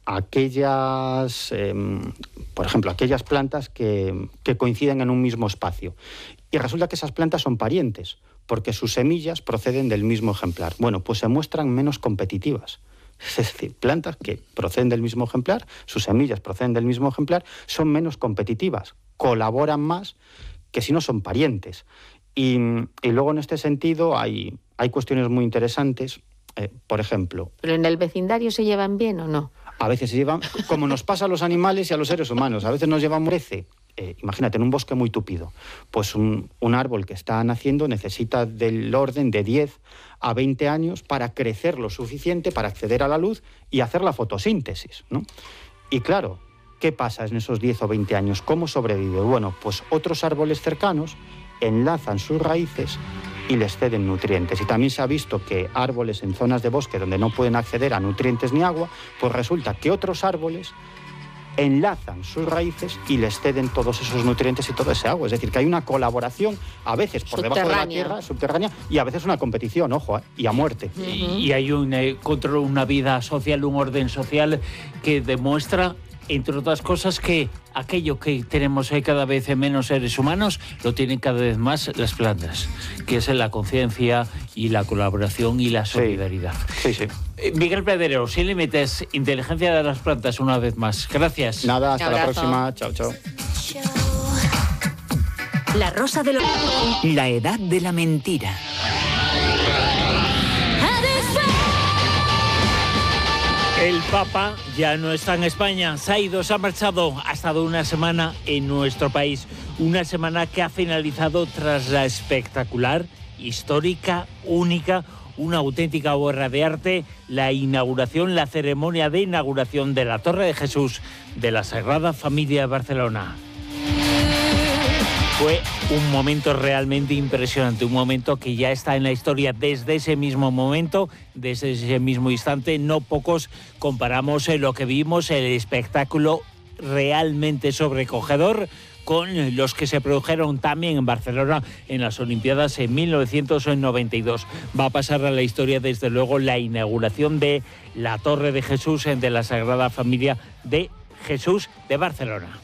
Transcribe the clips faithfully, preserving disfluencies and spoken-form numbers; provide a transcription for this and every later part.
aquellas, eh, por ejemplo, aquellas plantas que, que coinciden en un mismo espacio. Y resulta que esas plantas son parientes, porque sus semillas proceden del mismo ejemplar. Bueno, pues se muestran menos competitivas. Es decir, plantas que proceden del mismo ejemplar, sus semillas proceden del mismo ejemplar, son menos competitivas, colaboran más que si no son parientes. Y, y luego en este sentido hay, hay cuestiones muy interesantes, eh, por ejemplo... ¿Pero en el vecindario se llevan bien o no? A veces se llevan, como nos pasa a los animales y a los seres humanos, a veces nos llevan brece. Eh, imagínate, en un bosque muy tupido, pues un, un árbol que está naciendo necesita del orden de diez a veinte años para crecer lo suficiente para acceder a la luz y hacer la fotosíntesis, ¿no? Y claro, ¿qué pasa en esos diez o veinte años? ¿Cómo sobrevive? Bueno, pues otros árboles cercanos enlazan sus raíces y les ceden nutrientes. Y también se ha visto que árboles en zonas de bosque donde no pueden acceder a nutrientes ni agua, pues resulta que otros árboles enlazan sus raíces y les ceden todos esos nutrientes y todo ese agua. Es decir, que hay una colaboración, a veces por debajo de la tierra, subterránea, y a veces una competición, ojo, ¿eh? Y a muerte. Uh-huh. Y hay un eh, control, una vida social, un orden social que demuestra, entre otras cosas, que aquello que tenemos hoy cada vez menos seres humanos, lo tienen cada vez más las plantas, que es la conciencia y la colaboración y la solidaridad. Sí, sí. sí. Eh, Miguel Pedrero, Sin Límites, Inteligencia de las Plantas, una vez más. Gracias. Nada, hasta la próxima. Chao, chao. La Rosa de los... La Edad de la Mentira. El Papa ya no está en España, se ha ido, se ha marchado, ha estado una semana en nuestro país, una semana que ha finalizado tras la espectacular, histórica, única, una auténtica obra de arte, la inauguración, la ceremonia de inauguración de la Torre de Jesús de la Sagrada Familia de Barcelona. Fue un momento realmente impresionante, un momento que ya está en la historia desde ese mismo momento, desde ese mismo instante. No pocos comparamos lo que vimos, el espectáculo realmente sobrecogedor, con los que se produjeron también en Barcelona en las Olimpiadas en mil novecientos noventa y dos. Va a pasar a la historia, desde luego, la inauguración de la Torre de Jesús de la Sagrada Familia de Jesús de Barcelona.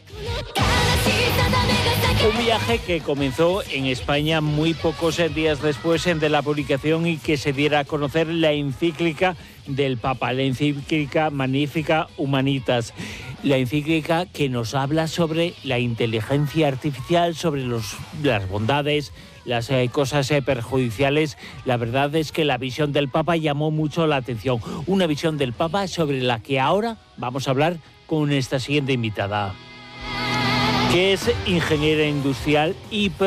Un viaje que comenzó en España muy pocos días después de la publicación y que se diera a conocer la encíclica del Papa, la encíclica Magnificat Humanitas, la encíclica que nos habla sobre la inteligencia artificial, sobre los, las bondades, las eh, cosas eh, perjudiciales. La verdad es que la visión del Papa llamó mucho la atención, una visión del Papa sobre la que ahora vamos a hablar con esta siguiente invitada, que es ingeniera industrial y